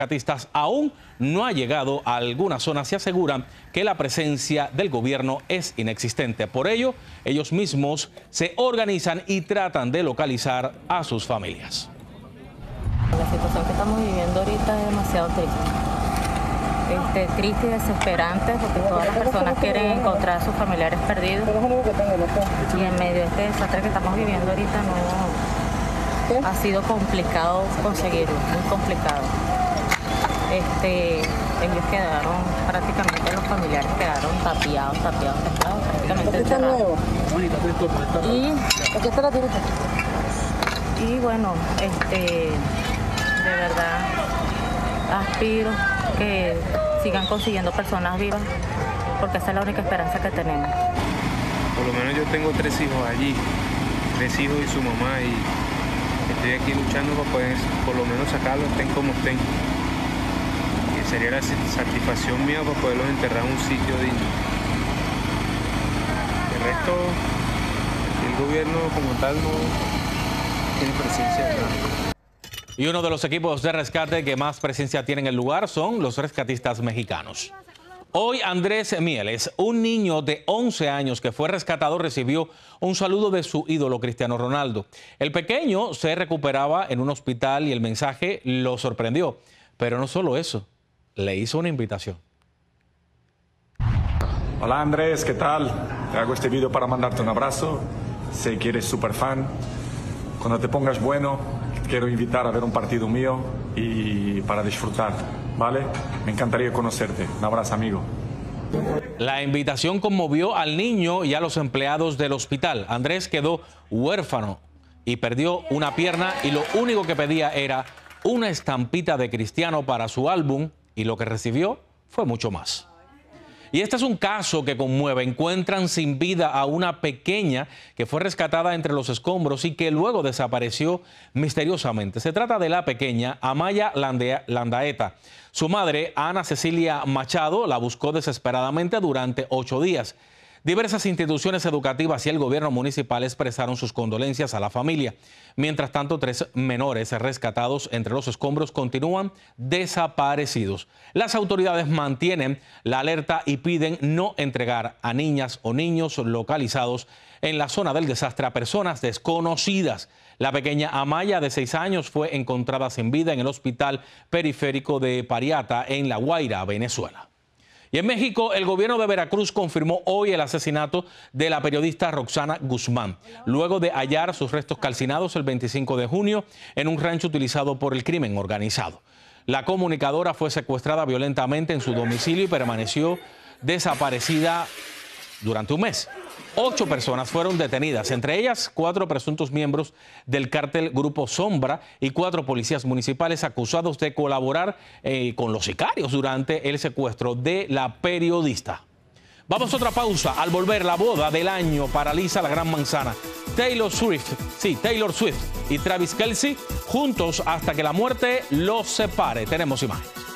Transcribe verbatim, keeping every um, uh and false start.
rescatistas aún no ha llegado a algunas zonas y aseguran que la presencia del gobierno es inexistente. Por ello, ellos mismos se organizan y tratan de localizar a sus familias. La situación que estamos viviendo ahorita es demasiado triste. Este, triste y desesperante porque todas las personas quieren encontrar a sus familiares perdidos. Y en medio de este desastre que estamos viviendo ahorita no ha sido complicado conseguirlo, muy complicado. Este, ellos quedaron, prácticamente los familiares quedaron tapiados, tapiados, tapiados, prácticamente encerrados. Y, y bueno, este, de verdad aspiro que sigan consiguiendo personas vivas, porque esa es la única esperanza que tenemos. Por lo menos yo tengo tres hijos allí, tres hijos y su mamá, y estoy aquí luchando para poder por lo menos sacarlos, estén como estén. Y sería la satisfacción mía para poderlos enterrar en un sitio digno. El resto, el gobierno como tal no tiene presencia de nada. Y uno de los equipos de rescate que más presencia tiene en el lugar son los rescatistas mexicanos. Hoy Andrés Mieles, un niño de once años que fue rescatado, recibió un saludo de su ídolo Cristiano Ronaldo. El pequeño se recuperaba en un hospital y el mensaje lo sorprendió. Pero no solo eso, le hizo una invitación. Hola Andrés, ¿qué tal? Te hago este video para mandarte un abrazo. Sé que eres súper fan. Cuando te pongas bueno, quiero invitar a ver un partido mío y para disfrutar, ¿vale? Me encantaría conocerte. Un abrazo, amigo. La invitación conmovió al niño y a los empleados del hospital. Andrés quedó huérfano y perdió una pierna y lo único que pedía era una estampita de Cristiano para su álbum y lo que recibió fue mucho más. Y este es un caso que conmueve. Encuentran sin vida a una pequeña que fue rescatada entre los escombros y que luego desapareció misteriosamente. Se trata de la pequeña Amaya Landaeta. Su madre, Ana Cecilia Machado, la buscó desesperadamente durante ocho días. Diversas instituciones educativas y el gobierno municipal expresaron sus condolencias a la familia. Mientras tanto, tres menores rescatados entre los escombros continúan desaparecidos. Las autoridades mantienen la alerta y piden no entregar a niñas o niños localizados en la zona del desastre a personas desconocidas. La pequeña Amaya, de seis años, fue encontrada sin vida en el hospital periférico de Pariata, en La Guaira, Venezuela. Y en México, el gobierno de Veracruz confirmó hoy el asesinato de la periodista Roxana Guzmán, luego de hallar sus restos calcinados el veinticinco de junio en un rancho utilizado por el crimen organizado. La comunicadora fue secuestrada violentamente en su domicilio y permaneció desaparecida durante un mes. Ocho personas fueron detenidas, entre ellas cuatro presuntos miembros del cártel Grupo Sombra y cuatro policías municipales acusados de colaborar eh, con los sicarios durante el secuestro de la periodista. Vamos a otra pausa. Al volver, la boda del año paraliza la Gran Manzana. Taylor Swift, sí, Taylor Swift y Travis Kelce juntos hasta que la muerte los separe. Tenemos imágenes.